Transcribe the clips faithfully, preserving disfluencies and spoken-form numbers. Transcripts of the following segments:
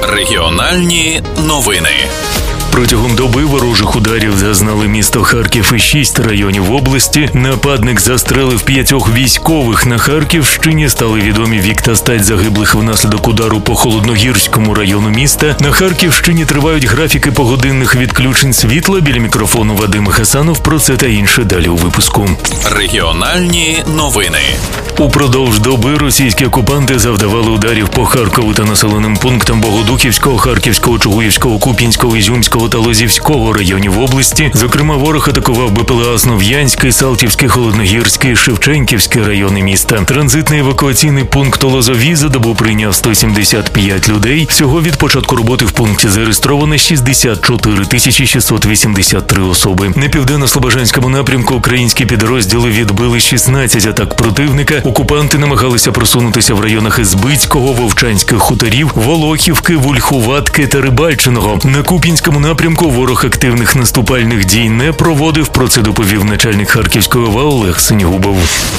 Регіональні новини. Протягом доби ворожих ударів зазнали місто Харків і шість районів області. Нападник застрелив п'ятьох військових. На Харківщині стали відомі вік та стать загиблих внаслідок удару по Холодногірському району міста. На Харківщині тривають графіки погодинних відключень світла. Біля мікрофону Вадим Гасанов. Про це та інше далі у випуску. Регіональні новини. Упродовж доби російські окупанти завдавали ударів по Харкову та населеним пунктам Богодухівського, Харківського, Чугуївського, Куп'янського, Ізюмського та Лозівського районів області. Зокрема, ворог атакував БПЛА Основ'янський, Салтівський, Холодногірський, Шевченківський райони міста. Транзитний евакуаційний пункт Лозові за добу прийняв сто сімдесят п'ять людей. Всього від початку роботи в пункті зареєстровано шістдесят чотири тисячі шістсот вісімдесят три особи. На південно-слобожанському напрямку українські підрозділи відбили шістнадцять атак противника. Окупанти намагалися просунутися в районах Ізбицького, Вовчанських хуторів, Волохівки, Вульхуватки та Рибальчиного. На Куп'янському напрямку ворог активних наступальних дій не проводив, про це доповів начальник Харківської ОВА Олег Синігубов.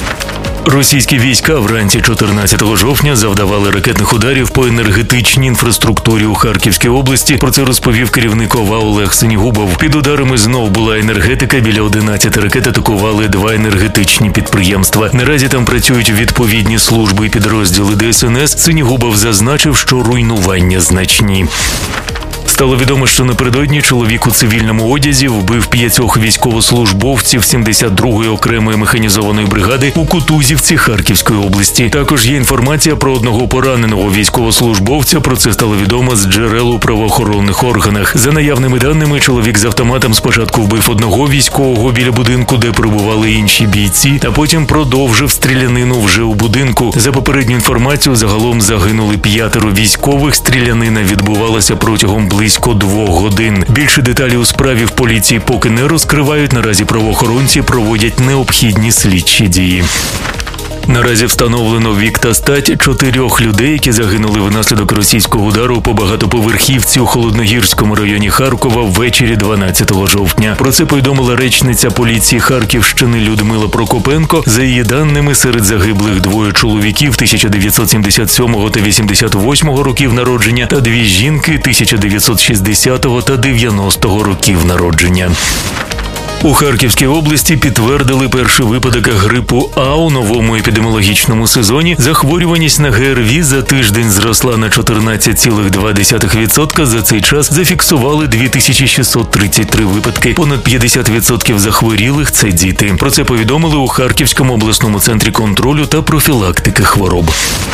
Російські війська вранці чотирнадцятого жовтня завдавали ракетних ударів по енергетичній інфраструктурі у Харківській області. Про це розповів керівник ОВА Олег Синігубов. Під ударами знов була енергетика. Біля одинадцяти ракет атакували два енергетичні підприємства. Наразі там працюють відповідні служби і підрозділи ДСНС. Синігубов зазначив, що руйнування значні. Стало відомо, що напередодні чоловік у цивільному одязі вбив п'ятьох військовослужбовців сімдесят другої окремої механізованої бригади у Кутузівці Харківської області. Також є інформація про одного пораненого військовослужбовця. Про це стало відомо з джерел у правоохоронних органах. За наявними даними, чоловік з автоматом спочатку вбив одного військового біля будинку, де перебували інші бійці, а потім продовжив стрілянину вже у будинку. За попередню інформацію, загалом загинули п'ятеро військових. Стрілянина відбувалася протягом близько двох годин. Більше деталі у справі в поліції поки не розкривають. Наразі правоохоронці проводять необхідні слідчі дії. Наразі встановлено вік та стать чотирьох людей, які загинули внаслідок російського удару по багатоповерхівці у Холодногірському районі Харкова ввечері дванадцятого жовтня. Про це повідомила речниця поліції Харківщини Людмила Прокопенко. За її даними, серед загиблих двоє чоловіків тисяча дев'ятсот сімдесят сьомого та вісімдесят восьмого років народження та дві жінки тисяча дев'ятсот шістдесятого та дев'яностого років народження. У Харківській області підтвердили перший випадок грипу А у новому епідеміологічному сезоні. Захворюваність на ГРВІ за тиждень зросла на чотирнадцять цілих два десятих відсотка. За цей час зафіксували дві тисячі шістсот тридцять три випадки. Понад п'ятдесят відсотків захворілих – це діти. Про це повідомили у Харківському обласному центрі контролю та профілактики хвороб.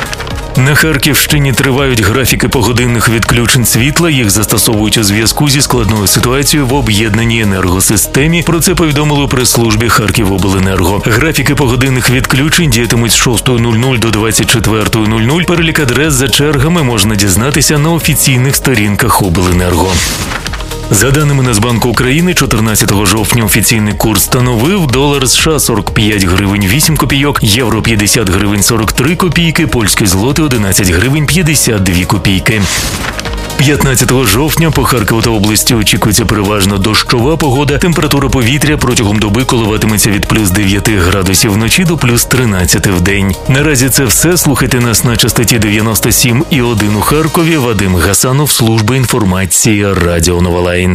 На Харківщині тривають графіки погодинних відключень світла. Їх застосовують у зв'язку зі складною ситуацією в об'єднаній енергосистемі. Про це повідомили у прес-службі Харківобленерго. Графіки погодинних відключень діятимуть з шостої нуль нуль до двадцять четвертої нуль нуль. Перелік адрес за чергами можна дізнатися на офіційних сторінках Обленерго. За даними Нацбанку України, чотирнадцятого жовтня офіційний курс становив долар США сорок п'ять гривень вісім копійок, євро п'ятдесят гривень сорок три копійки, польський злотий одинадцять гривень п'ятдесят дві копійки. п'ятнадцятого жовтня по Харкову та області очікується переважно дощова погода. Температура повітря протягом доби коливатиметься від плюс дев'яти градусів вночі до плюс тринадцяти в день. Наразі це все. Слухайте нас на частоті дев'яносто сім і один у Харкові. Вадим Гасанов, служба інформації Радіо Нова Лайн.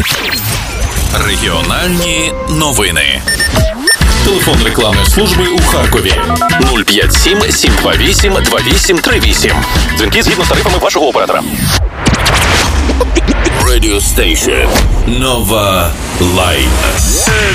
Регіональні новини. Телефон рекламної служби у Харкові нуль п'ять сім сім два вісім два вісім три вісім. Дзвінки згідно з тарифами вашого оператора. Radio Station Nova Line.